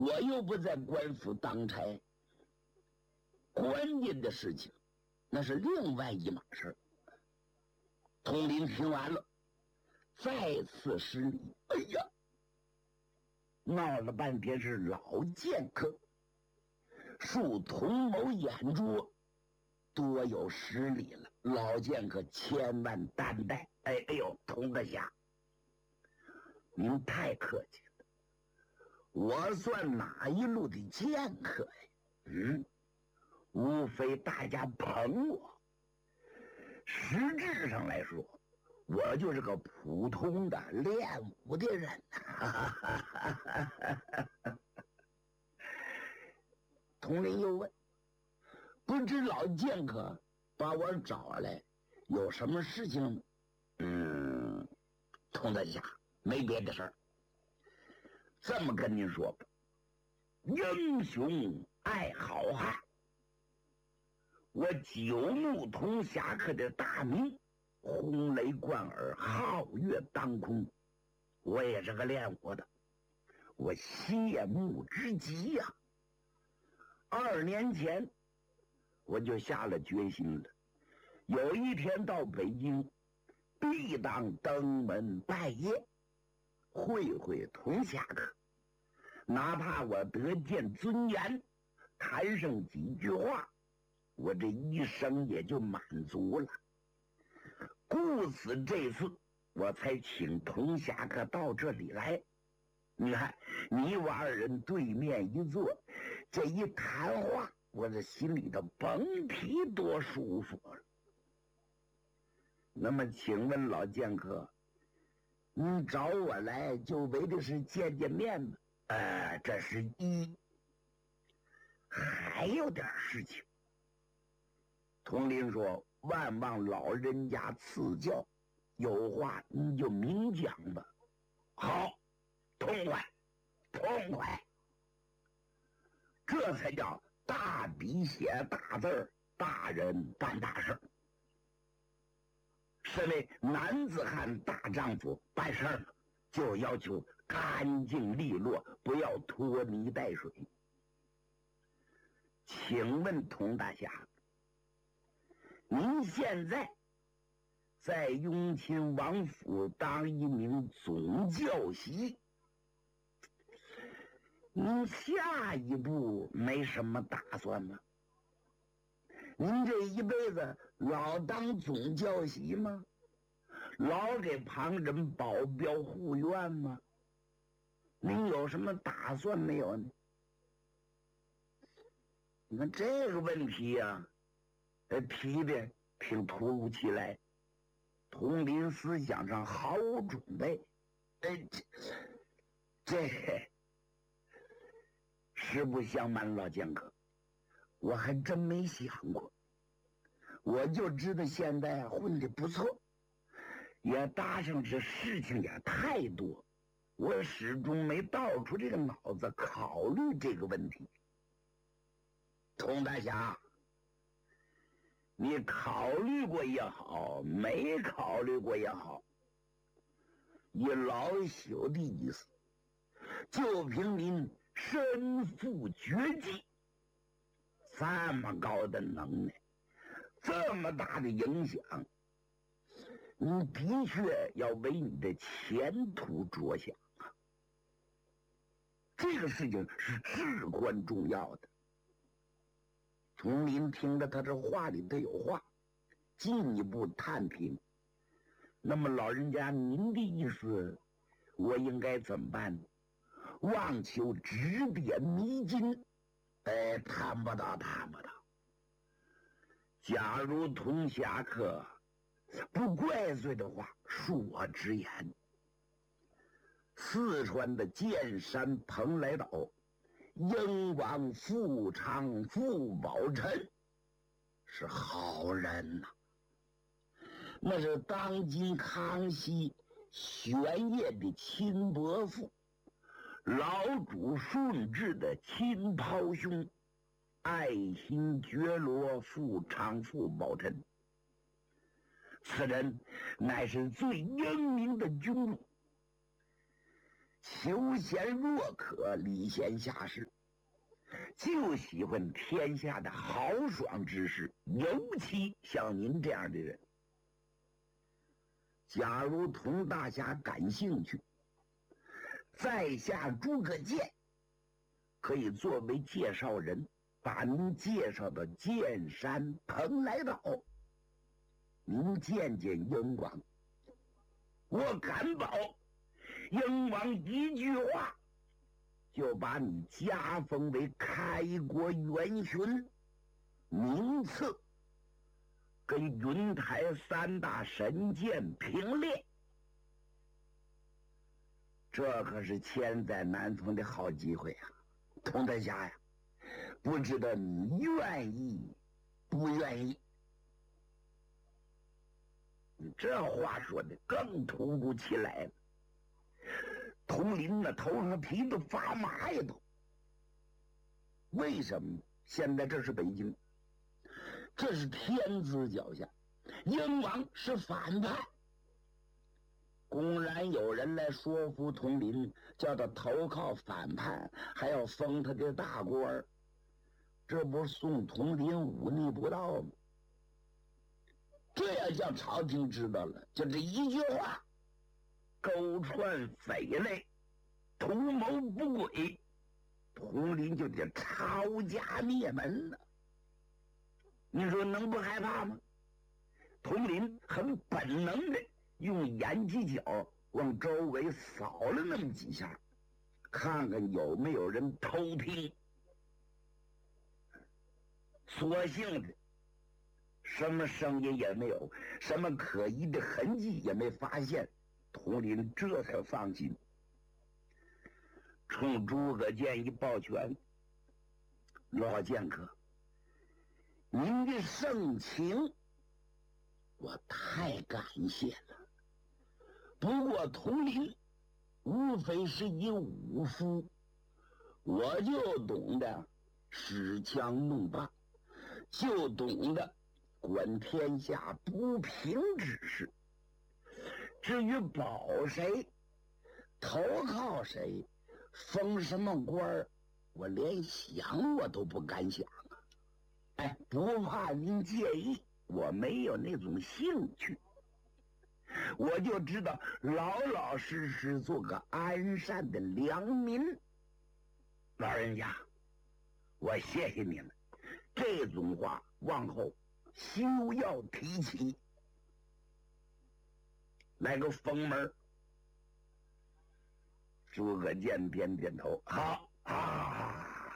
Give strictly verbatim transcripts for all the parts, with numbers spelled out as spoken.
我又不在官府当差，关键的事情那是另外一码事。统领听完了，再次施礼。哎呀，闹了半天是老剑客，恕同谋眼拙，多有失礼了，老剑客千万担待。哎哎呦，童阁下，您太客气了，我算哪一路的剑客呀？嗯，无非大家捧我，实质上来说，我就是个普通的练武的人。统领又问，不知老剑客把我找来有什么事情吗？嗯，童阁下，没别的事儿。这么跟您说吧，英雄爱好汉，我九牧童侠客的大名轰雷贯耳，皓月当空，我也是个练武的，我羡慕之极呀、啊。二年前我就下了决心了，有一天到北京必当登门拜谒，会会童侠客，哪怕我得见尊严，谈上几句话，我这一生也就满足了。故此这次我才请童侠客到这里来。你看你我二人对面一坐，这一谈话，我这心里头甭提多舒服了。那么请问老剑客，你找我来就为的是见见面吗？呃，这是一，还有点事情。统领说，万望老人家赐教，有话你就明讲吧。好，痛快，痛快，这才叫大笔写大字儿，大人办大事。身为男子汉大丈夫，办事儿就要求干净利落，不要拖泥带水。请问童大侠，您现在在雍亲王府当一名总教习，您下一步没什么打算吗？您这一辈子老当总教习吗？老给旁人保镖护院吗？您有什么打算没有呢？你看这个问题呀、啊，提的挺突如其来，统领思想上毫无准备。哎，这这实不相瞒老剑客，我还真没想过。我就知道现在混得不错，也搭上这事情也太多，我始终没倒出这个脑子考虑这个问题。童大侠，你考虑过也好，没考虑过也好，以老朽的意思，就凭您身负绝技，这么高的能耐，这么大的影响，你的确要为你的前途着想啊！这个事情是至关重要的。统领听着他这话里头有话，进一步探听。那么老人家您的意思，我应该怎么办呢？望求指点迷津。哎，谈不到，谈不到。假如童侠客不怪罪的话，恕我直言，四川的剑山蓬莱岛英王富昌傅宝臣是好人呐、啊，那是当今康熙玄烨的亲伯父，老主顺治的亲胞兄，爱新觉罗富昌傅宝臣。此人乃是最英明的军路， 求贤若渴，礼贤下士，就喜欢天下的豪爽之事，尤其像您这样的人。假如佟大侠感兴趣，在下诸葛健可以作为介绍人，把您介绍到剑山蓬莱岛，您见见英王。我敢保，英王一句话就把你加封为开国元勋，名次跟云台三大神剑平列。这可是千载难逢的好机会呀、啊，佟大侠呀，不知道你愿意不愿意？你这话说的更突如其来了，佟林的头上皮都发麻呀都。为什么？现在这是北京，这是天子脚下，英王是反派，公然有人来说服佟林，叫他投靠反叛，还要封他的大官，这不是送佟林忤逆不道吗？这要叫朝廷知道了，就这一句话，勾串匪类，图谋不轨，佟林就得抄家灭门了。你说能不害怕吗？佟林很本能的用眼犄角往周围扫了那么几下，看看有没有人偷听。所幸的，什么声音也没有，什么可疑的痕迹也没发现，佟林这才放心，冲诸葛健一抱拳：“老剑客，您的盛情我太感谢了。不过佟林无非是一武夫，我就懂得使枪弄棒，就懂得管天下不平之事。至于保谁，投靠谁，封什么官儿，我连想我都不敢想啊！哎，不怕您介意，我没有那种兴趣，我就知道老老实实做个安善的良民。老人家，我谢谢你们，这种话往后休要提起。来个封门。诸葛健点点头，好啊，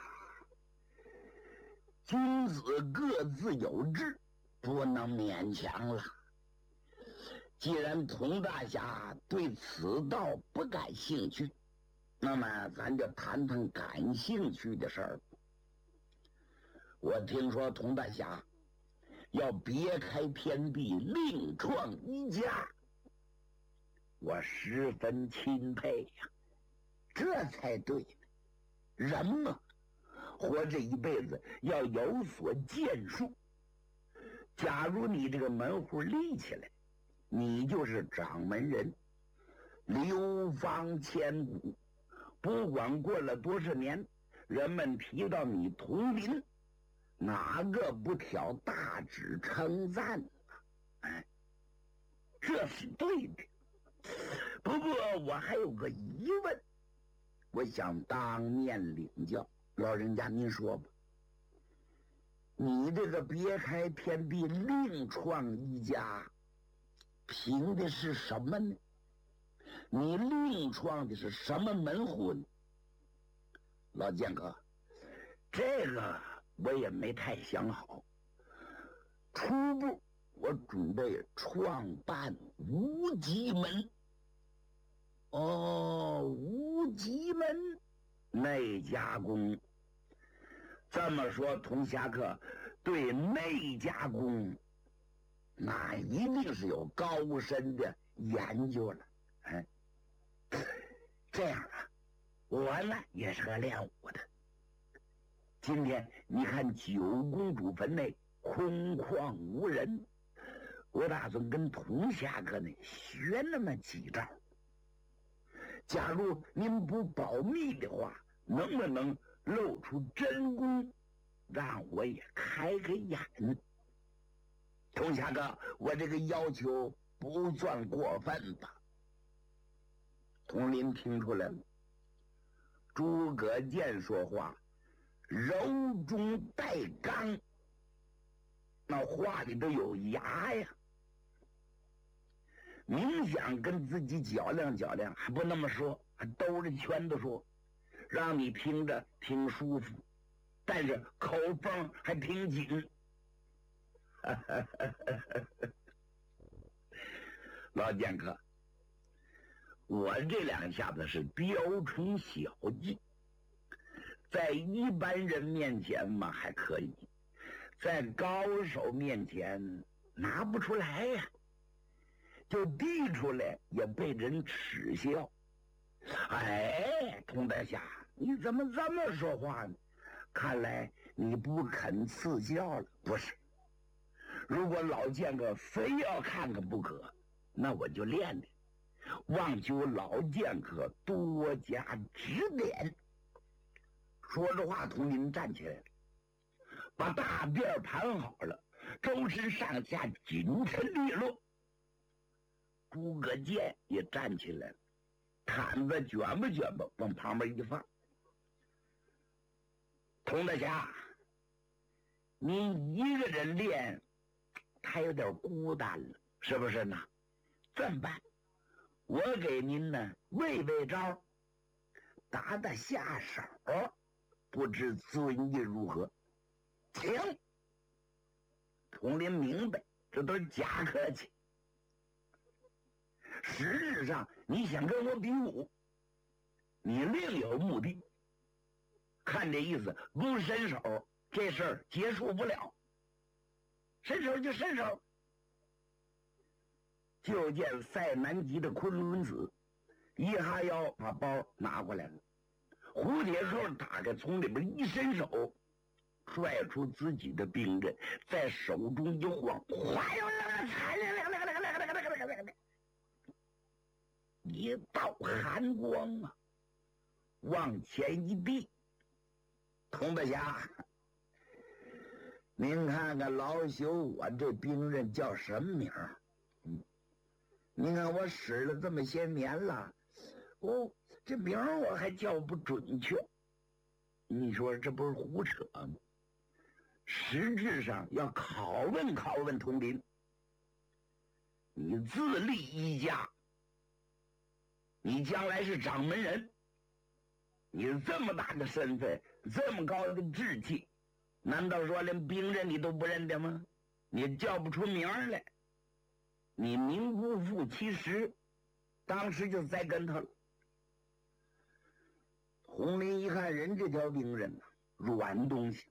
君子各自有志，不能勉强了。既然佟大侠对此道不感兴趣，那么咱就谈谈感兴趣的事儿。我听说佟大侠要别开天地，另创一家，我十分钦佩呀、啊，这才对呢。人嘛，活这一辈子要有所建树。假如你这个门户立起来，你就是掌门人，流芳千古。不管过了多少年，人们提到你佟林，哪个不挑大指称赞呢？哎，这是对的。不过我还有个疑问，我想当面领教。老人家您说吧，你这个别开天地，另创一家，凭的是什么呢？你另创的是什么门户呢？老剑哥，这个我也没太想好。初步我准备创办无极门。哦，无极门内加工。这么说，佟侠客对内加工那一定是有高深的研究了。哎，这样啊，我呢也是个练武的。今天你看九公主坟内空旷无人，我打算跟佟侠客呢学那么几招。 假如您不保密的话，能不能露出真功，让我也开开眼？童侠哥，我这个要求不算过分吧？佟林听出来了，诸葛健说话柔中带刚，那话里都有牙呀，明想跟自己较量较量，还不那么说，还兜着圈子说，让你听着挺舒服，但是口风还挺紧。老剑客，我这两下子是雕虫小技，在一般人面前嘛还可以，在高手面前拿不出来呀、啊，就递出来也被人耻笑。哎，佟大侠，你怎么这么说话呢？看来你不肯赐教了。不是，如果老剑客非要看看不可，那我就练练，望求老剑客多加指点。说着话，佟林站起来了，把大辫盘好了，周身上下紧沉利落。诸葛健也站起来了，毯子卷吧卷吧往旁边一放。佟大侠，你一个人练他有点孤单了，是不是呢？这么办，我给您呢喂喂招，打打下手，不知尊意如何？请。佟林明白，这都是假客气。实质上你想跟我比武，你另有目的。看这意思，不伸手，这事儿结束不了。伸手就伸手。就见赛南极的昆仑子一哈腰把包拿过来了，蝴蝶扣打开，从里边一伸手，拽出自己的兵刃，在手中一晃，哗啦啦啦，一道寒光啊，往前一递。佟大侠，您看看老朽我这兵刃叫什么名儿？嗯，您看我使了这么些年了，哦，这名儿我还叫不准确。你说这不是胡扯吗？实质上要拷问拷问佟林，你自立一家，你将来是掌门人，你这么大的身份，这么高的志气，难道说连兵刃你都不认得吗？你叫不出名来，你名不副其实，当时就栽跟头了。洪林一看人这条兵刃啊，软东西，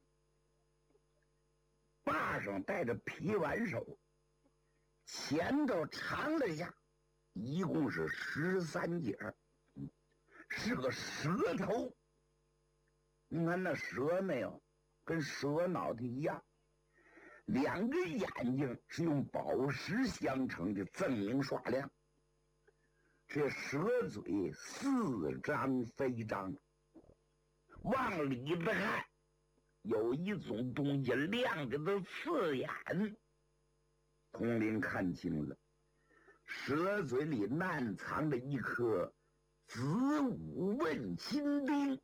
把上带着皮挽手，前头长了下，一共是十三节，是个蛇头。你看那蛇没有，跟蛇脑袋一样，两个眼睛是用宝石镶成的，锃明刷亮。这蛇嘴似张非张，往里边看有一种东西亮着的刺眼。佟林看清了，蛇嘴里暗藏着一颗子午问心钉，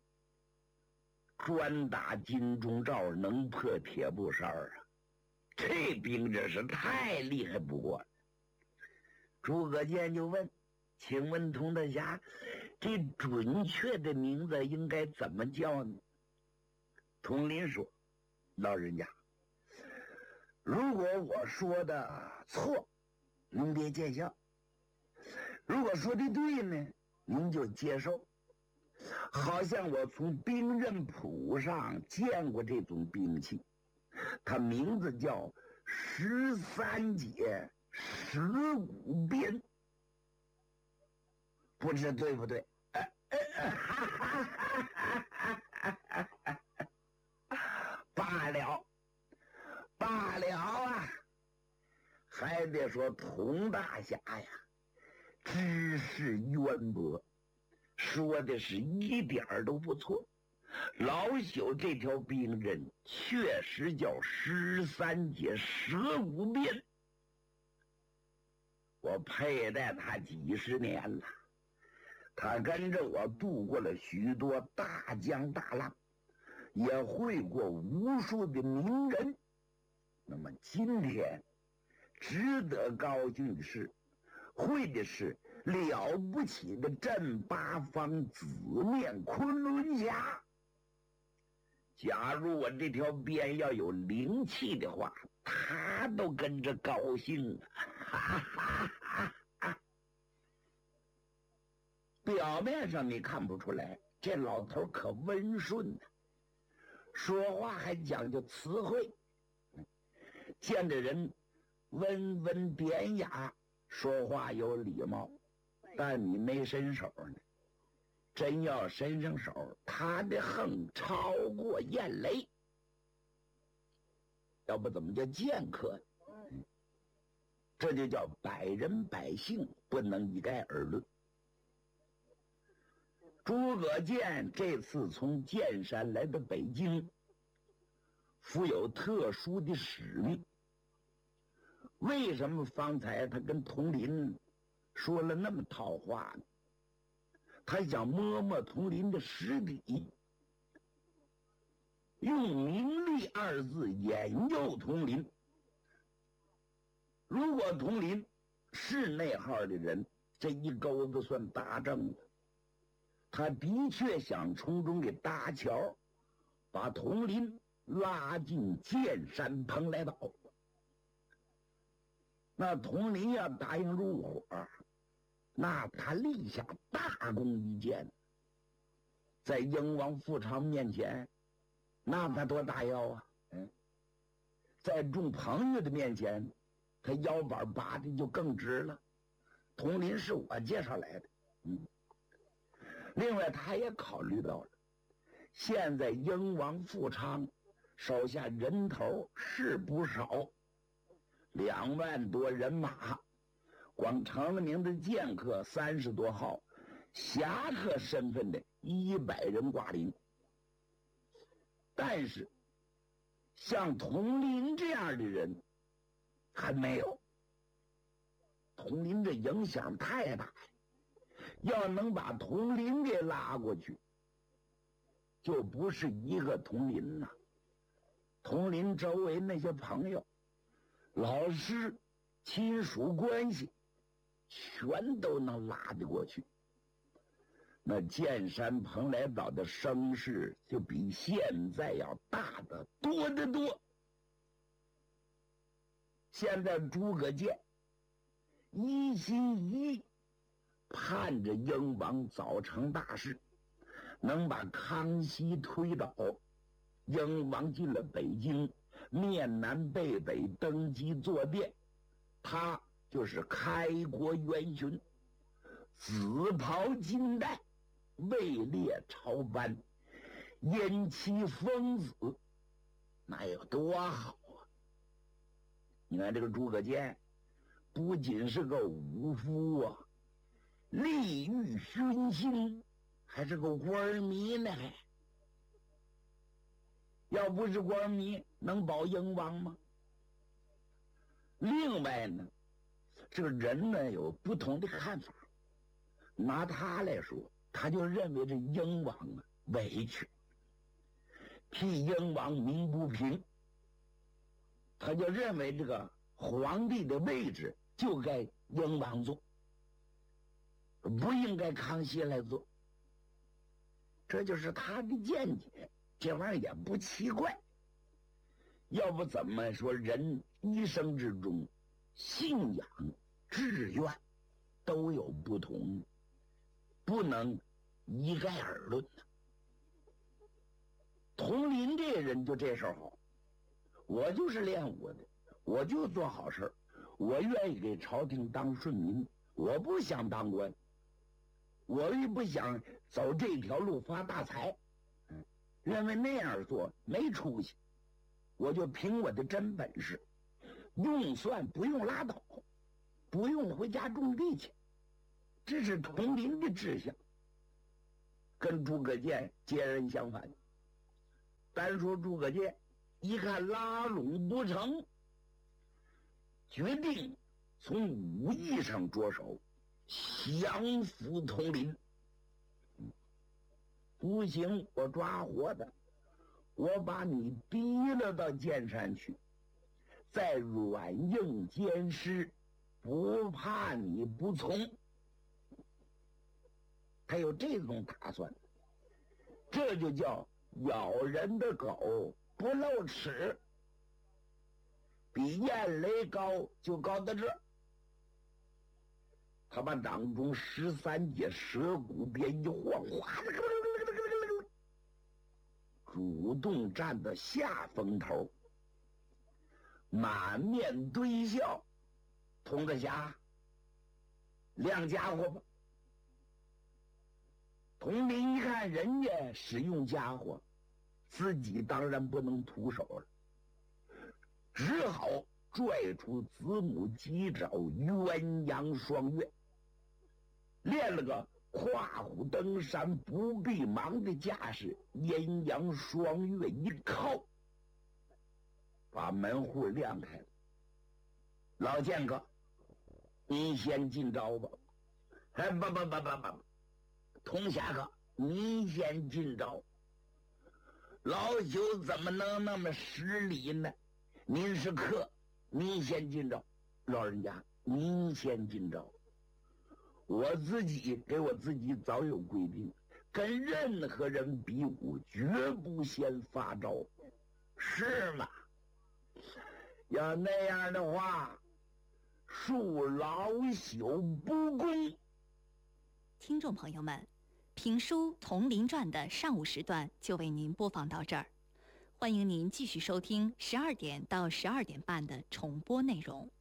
专打金钟罩，能破铁布衫啊！这兵真是太厉害不过了。诸葛健就问：“请问佟大侠，这准确的名字应该怎么叫呢？”佟林说：“老人家，如果我说的错，您别见笑；如果说的对呢，您就接受。好像我从兵刃谱上见过这种兵器，它名字叫十三节十五鞭，不知对不对？”罢了，罢了啊！还得说佟大侠呀，知识渊博， 说的是一点儿都不错。老朽这条兵刃确实叫十三节蛇骨鞭，我佩戴它几十年了，他跟着我度过了许多大江大浪，也会过无数的名人。那么今天值得高兴的是，会的是了不起的镇八方紫面昆仑侠。假如我这条鞭要有灵气的话，他都跟着高兴哈哈哈哈。表面上你看不出来，这老头可温顺呢，说话还讲究词汇，见着人温文典雅，说话有礼貌，但你没伸手呢。真要伸上手，他的横超过燕雷，要不怎么叫剑客？这就叫百人百姓不能一概而论。诸葛健这次从剑山来到北京，负有特殊的使命。为什么方才他跟佟林说了那么套话呢？他想摸摸佟林的实底，用名利二字引诱佟林。如果佟林是内号的人，这一钩子算搭正的。他的确想从中给搭桥，把佟林拉进剑山蓬莱岛。那佟林要答应入伙，那他立下大功一件，在英王富昌面前，那他多大腰啊！嗯，在众朋友的面前，他腰板拔的就更直了。佟林是我介绍来的，嗯。另外，他也考虑到了，现在英王富昌手下人头是不少，两万多人马。光成了名的剑客三十多号，侠客身份的一百人挂零。但是像佟林这样的人还没有。佟林这影响太大了，要能把佟林给拉过去，就不是一个佟林呐。佟林周围那些朋友、老师、亲属关系全都能拉得过去，那剑山蓬莱岛的声势就比现在要大得多得多。现在诸葛健一心一意盼着英王早成大事，能把康熙推倒。英王进了北京，面南背北登基坐殿，他就是开国元勋，紫袍金带，位列朝班，姻妻封子，那有多好啊！你看这个诸葛健不仅是个武夫啊，利欲熏心，还是个官迷呢。要不是官迷，能保英王吗？另外呢，这个人呢有不同的看法。拿他来说，他就认为这英王啊委屈，替英王鸣不平。他就认为这个皇帝的位置就该英王做，不应该康熙来做。这就是他的见解，这玩意儿也不奇怪。要不怎么说人一生之中信仰志愿都有不同，不能一概而论呢。佟林这人就这事儿好，我就是练武的，我就做好事，我愿意给朝廷当顺民，我不想当官，我也不想走这条路发大财，嗯，认为那样做没出息，我就凭我的真本事，用算不用拉倒，不用回家种地去。这是佟林的志向。 跟诸葛健截然相反。单说诸葛健，一看拉拢不成，决定从武艺上着手，降服统领。不行，我抓活的，我把你逼了到剑山去，再软硬兼施，不怕你不从。他有这种打算，这就叫咬人的狗不露齿，比燕雷高就高到这儿。他把掌中十三节蛇骨鞭一晃，哗，主动站到下风头，满面堆笑。童子侠，亮家伙吧。统领一看人家使用家伙，自己当然不能徒手了，只好拽出子母鸡爪鸳鸯双月，练了个跨虎登山不必忙的架势，阴阳双月一靠，把门户亮开了。老剑客，你先进招吧。哎，不不不不不，童侠客，你先进招。老朽怎么能那么失礼呢？您是客，您先进招。老人家，您先进招。我自己给我自己早有规定，跟任何人比武，绝不先发招，是吗？要那样的话，恕老朽不恭。 听众朋友们，评书《铜陵传》的上午时段就为您播放到这儿，欢迎您继续收听十二点到十二点半的重播内容。